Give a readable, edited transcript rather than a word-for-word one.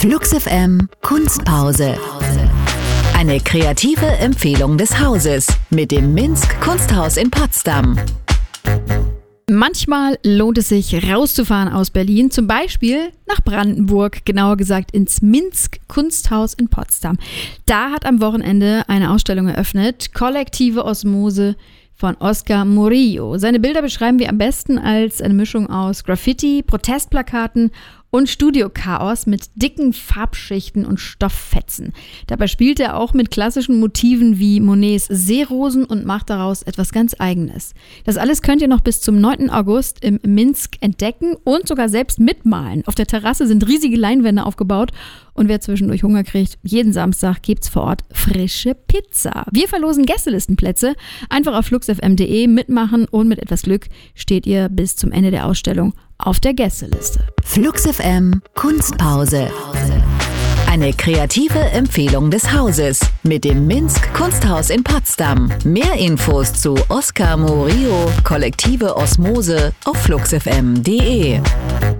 Flux FM Kunstpause. Eine kreative Empfehlung des Hauses mit dem Minsk Kunsthaus in Potsdam. Manchmal lohnt es sich, rauszufahren aus Berlin, zum Beispiel nach Brandenburg, genauer gesagt ins Minsk Kunsthaus in Potsdam. Da hat am Wochenende eine Ausstellung eröffnet, Kollektive Osmose von Oscar Murillo. Seine Bilder beschreiben wir am besten als eine Mischung aus Graffiti, Protestplakaten und Studiochaos mit dicken Farbschichten und Stofffetzen. Dabei spielt er auch mit klassischen Motiven wie Monets Seerosen und macht daraus etwas ganz Eigenes. Das alles könnt ihr noch bis zum 9. August im Minsk entdecken und sogar selbst mitmalen. Auf der Terrasse sind riesige Leinwände aufgebaut und wer zwischendurch Hunger kriegt, jeden Samstag gibt's vor Ort frische Pizza. Wir verlosen Gästelistenplätze. Einfach auf fluxfm.de mitmachen und mit etwas Glück steht ihr bis zum Ende der Ausstellung auf der Gästeliste. Flux FM Kunstpause. Eine kreative Empfehlung des Hauses mit dem Minsk Kunsthaus in Potsdam. Mehr Infos zu Oscar Murillo Kollektive Osmose auf fluxfm.de.